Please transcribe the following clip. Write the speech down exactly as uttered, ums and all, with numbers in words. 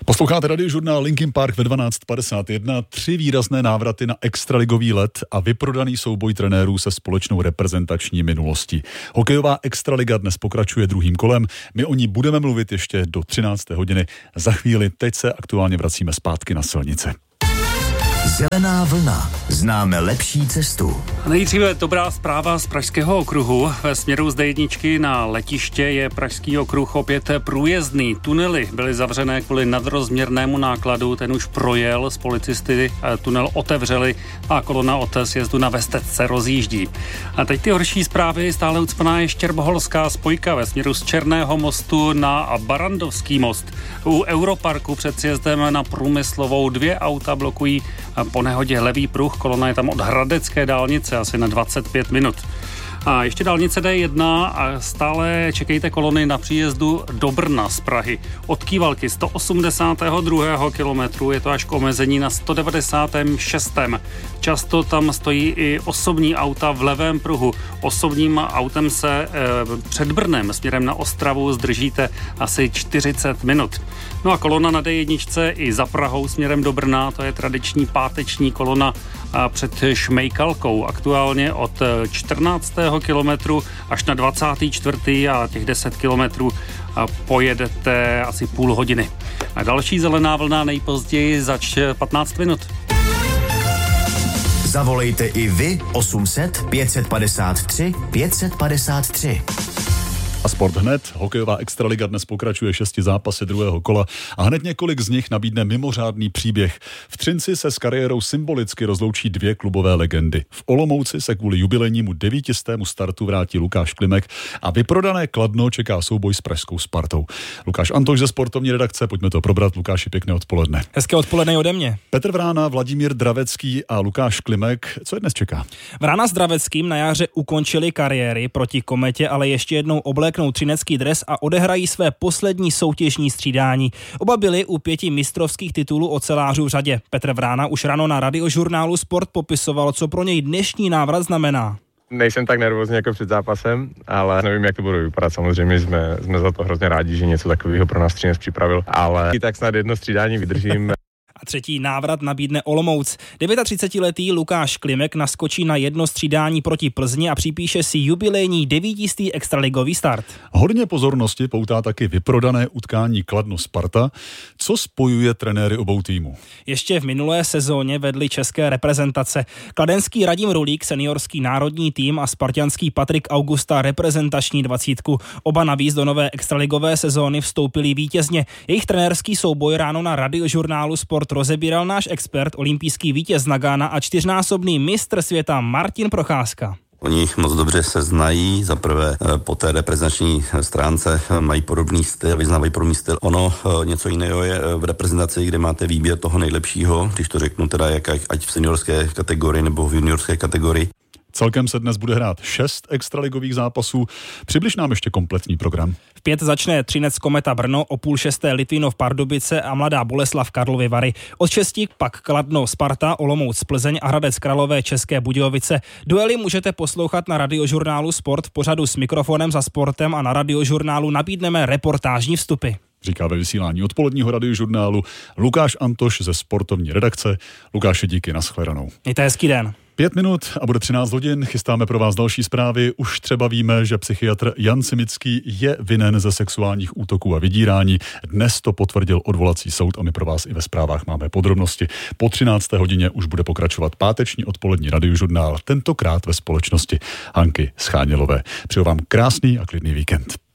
Posloucháte radiožurnál Linkin Park ve dvanáct padesát jedna. Tři výrazné návraty na extraligový let a vyprodaný souboj trenérů se společnou reprezentační minulostí. Hokejová extraliga dnes pokračuje druhým kolem. My o ní budeme mluvit ještě do třinácté hodiny. Za chvíli teď se aktuálně vracíme zpátky na silnice. Zelená vlna. Známe lepší cestu. Nejdříve dobrá zpráva z Pražského okruhu. Ve směru z D jedna na letiště je Pražský okruh opět průjezdný. Tunely byly zavřené kvůli nadrozměrnému nákladu. Ten už projel, s policisty tunel otevřeli a kolona od sjezdu na Vestec se rozjíždí. A teď ty horší zprávy. Stále ucpaná je štěrboholská spojka ve směru z Černého mostu na Barandovský most. U Europarku před sjezdem na Průmyslovou dvě auta blokují po nehodě levý pruh, kolona je tam od Hradecké dálnice asi na dvacet pět minut. A ještě dálnice D jedna a stále čekejte kolony na příjezdu do Brna z Prahy. Od Kývalky sto osmdesátého druhého kilometru je to až k omezení na sto devadesátém šestém Často tam stojí i osobní auta v levém pruhu. Osobním autem se e, před Brnem směrem na Ostravu zdržíte asi čtyřicet minut. No a kolona na D jedna i za Prahou směrem do Brna, to je tradiční páteční kolona a před Šmejkalkou. Aktuálně od čtrnáctého kilometru až na dvacátý čtvrtý a těch deset kilometrů pojedete asi půl hodiny. A další zelená vlna nejpozději za patnáct minut. Zavolejte i vy osm set pět padesát tři pět padesát tři. A sport hned. Hokejová extraliga dnes pokračuje šesti zápasy druhého kola a hned několik z nich nabídne mimořádný příběh. V Třinci se s kariérou symbolicky rozloučí dvě klubové legendy. V Olomouci se kvůli jubilejnímu devítistému startu vrátí Lukáš Klimek a vyprodané Kladno čeká souboj s pražskou Spartou. Lukáš Antoš ze sportovní redakce, pojďme to probrat. Lukáši, pěkné odpoledne. Hezké odpoledne ode mě. Petr Vrána, Vladimír Dravecký a Lukáš Klimek. Co je dnes čeká? Vrána s Draveckým na jaře ukončili kariéry proti Kometě, ale ještě jednou oblek třinecký dres a odehrají své poslední soutěžní střídání. Oba byli u pěti mistrovských titulů ocelářů v řadě. Petr Vrána už ráno na radiožurnálu Sport popisoval, co pro něj dnešní návrat znamená. Nejsem tak nervózní jako před zápasem, ale nevím, jak to bude vypadat. Samozřejmě jsme, jsme za to hrozně rádi, že něco takového pro nás Třinec připravil, ale i tak snad jedno střídání vydržím. A třetí návrat nabídne Olomouc. třicetidevítiletý Lukáš Klimek naskočí na jedno střídání proti Plzni a připíše si jubilejní devítistý extraligový start. Hodně pozornosti poutá taky vyprodané utkání Kladno Sparta. Co spojuje trenéry obou týmů? Ještě v minulé sezóně vedli české reprezentace. Kladenský Radim Rulík, seniorský národní tým a spartanský Patrik Augusta reprezentační dvacítku. Oba navíc do nové extraligové sezóny vstoupili vítězně. Jejich trenérský souboj ráno na radiožurnálu Sport rozebíral náš expert, olympijský vítěz Nagana a čtyřnásobný mistr světa Martin Procházka. Oni moc dobře se znají, zaprvé po té reprezentační stránce mají podobný styl, vyznávají podobný styl. Ono něco jiného je v reprezentaci, kde máte výběr toho nejlepšího, když to řeknu teda jak, ať v seniorské kategorii nebo v juniorské kategorii. Celkem se dnes bude hrát šest extraligových zápasů. Přibliž nám ještě kompletní program. V pět začne Třinec Kometa Brno, o půl šesté Litvinov Pardubice a Mladá Boleslav Karlovy Vary. Od šesti pak Kladno Sparta, Olomouc Plzeň a Hradec Králové České Budějovice. Duely můžete poslouchat na radiožurnálu Sport v pořadu S mikrofonem za sportem a na radiožurnálu nabídneme reportážní vstupy. Říká ve vysílání odpoledního radiožurnálu Lukáš Antoš ze sportovní redakce. Lukáši, díky, nashledanou. Mějte hezký den. Pět minut a bude třináct hodin, chystáme pro vás další zprávy. Už třeba víme, že psychiatr Jan Simický je vinen ze sexuálních útoků a vydírání. Dnes to potvrdil odvolací soud a my pro vás i ve zprávách máme podrobnosti. Po třinácté hodině už bude pokračovat páteční odpolední radiožurnál, tentokrát ve společnosti Hanky Schánělové. Přeju vám krásný a klidný víkend.